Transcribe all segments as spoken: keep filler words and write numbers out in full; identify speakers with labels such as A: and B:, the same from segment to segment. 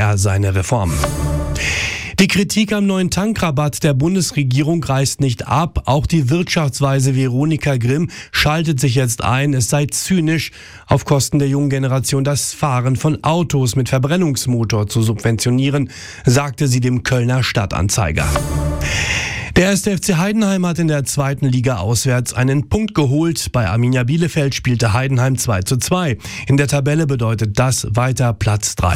A: er seine Reformen. Die Kritik am neuen Tankrabatt der Bundesregierung reißt nicht ab. Auch die Wirtschaftsweise Veronika Grimm schaltet sich jetzt ein. Es sei zynisch, auf Kosten der jungen Generation das Fahren von Autos mit Verbrennungsmotor zu subventionieren, sagte sie dem Kölner Stadtanzeiger. Der erste F C Heidenheim hat in der zweiten Liga auswärts einen Punkt geholt. Bei Arminia Bielefeld spielte Heidenheim zwei zu zwei. In der Tabelle bedeutet das weiter Platz drei.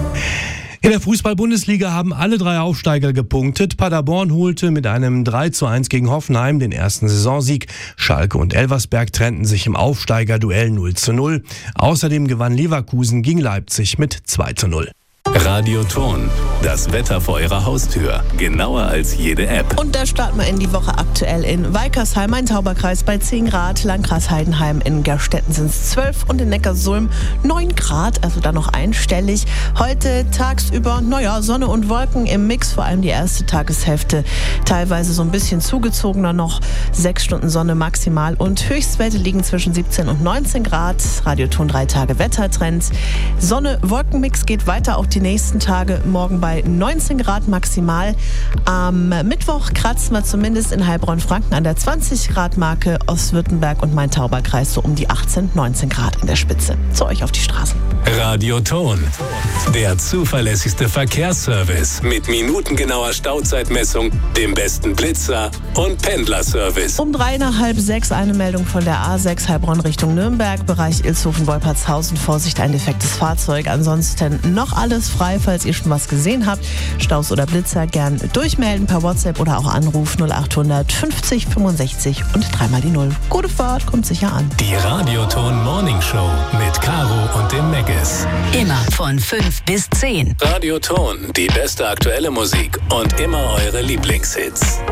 A: In der Fußball-Bundesliga haben alle drei Aufsteiger gepunktet. Paderborn holte mit einem drei zu eins gegen Hoffenheim den ersten Saisonsieg. Schalke und Elversberg trennten sich im Aufsteigerduell null zu null. Außerdem gewann Leverkusen gegen Leipzig mit zwei zu null.
B: Radioton, das Wetter vor Ihrer Haustür. Genauer als jede App.
C: Und da starten wir in die Woche aktuell in Weikersheim, Main-Tauber-Kreis bei zehn Grad, Landkreis Heidenheim, in Gerstetten sind es zwölf und in Neckarsulm neun Grad, also da noch einstellig. Heute tagsüber, naja, Sonne und Wolken im Mix, vor allem die erste Tageshälfte teilweise so ein bisschen zugezogener noch. Sechs Stunden Sonne maximal und Höchstwerte liegen zwischen siebzehn und neunzehn Grad. Radioton drei Tage Wettertrends. Sonne-Wolkenmix geht weiter auch die nächsten Tage, morgen bei neunzehn Grad maximal. Am Mittwoch kratzen wir zumindest in Heilbronn-Franken an der zwanzig Grad Marke, Ostwürttemberg und Main-Tauber-Kreis so um die achtzehn, neunzehn Grad in der Spitze. Zu euch auf die Straßen.
B: Radioton, der zuverlässigste Verkehrsservice mit minutengenauer Stauzeitmessung, dem besten Blitzer und Pendlerservice.
C: Um drei nach halb sechs eine Meldung von der A sechs Heilbronn Richtung Nürnberg, Bereich Ilshofen-Wolpertshausen. Vorsicht, ein defektes Fahrzeug. Ansonsten noch alles frei, falls ihr schon was gesehen habt. Staus oder Blitzer gern durchmelden per WhatsApp oder auch Anruf null achthundert fünfzig fünfundsechzig und dreimal die Null. Gute Fahrt, kommt sicher an.
B: Die Radioton Morning Show mit Caro und dem Meggis.
D: Immer von fünf bis zehn.
B: Radioton, die beste aktuelle Musik und immer eure Lieblingshits.